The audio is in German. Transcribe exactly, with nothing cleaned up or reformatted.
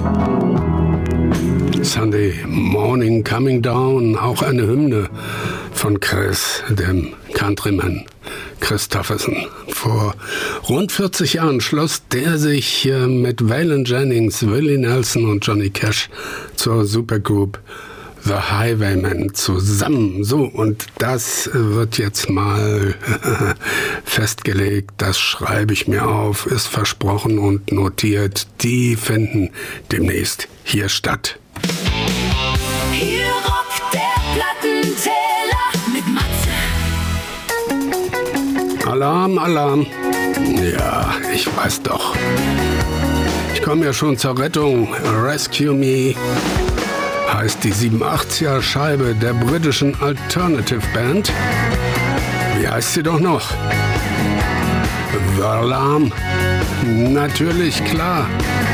Sunday Morning Coming Down, auch eine Hymne von Chris, dem Countryman Kristofferson. Vor rund vierzig Jahren schloss der sich mit Waylon Jennings, Willie Nelson und Johnny Cash zur Supergroup The Highwaymen zusammen. So, und das wird jetzt mal festgelegt, das schreibe ich mir auf, ist versprochen und notiert. Die finden demnächst hier statt. Hier rockt der Plattenteller mit Matze. Alarm, Alarm. Ja, ich weiß doch. Ich komme ja schon zur Rettung. Rescue Me heißt die siebenundachtziger Scheibe der britischen Alternative Band. Wie heißt sie doch noch? The Alarm. Natürlich, klar.